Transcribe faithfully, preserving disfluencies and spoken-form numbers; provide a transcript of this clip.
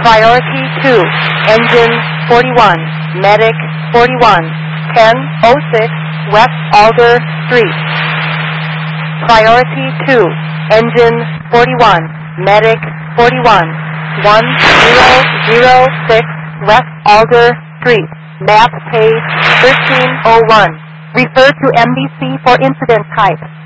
Priority two, Engine forty-one, Medic forty-one, ten oh six West Alder Street. Priority two, Engine forty-one, Medic forty-one, one zero zero six West Alder Street. Map page thirteen oh one. Refer to M B C for incident type.